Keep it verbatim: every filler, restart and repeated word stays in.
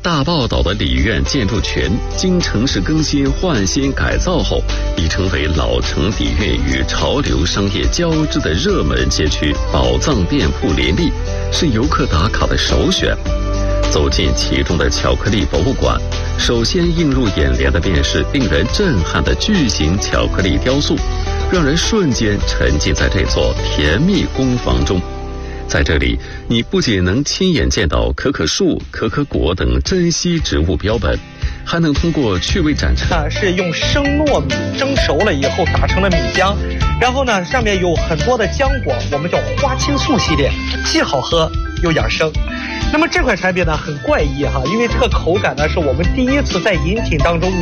大报道的李苑建筑群，经城市更新、换新、改造后，已成为老城底蕴与潮流商业交织的热门街区，宝藏店铺林立，是游客打卡的首选。走进其中的巧克力博物馆，首先映入眼帘的便是令人震撼的巨型巧克力雕塑，让人瞬间沉浸在这座甜蜜工坊中。在这里，你不仅能亲眼见到可可树、可可果等珍稀植物标本，还能通过趣味展陈， 啊，是用生糯米蒸熟了以后打成了米浆，然后呢，上面有很多的浆果，我们叫花青素系列，既好喝又养生。那么这款产品呢很怪异哈，因为这个口感呢是我们第一次在饮品当中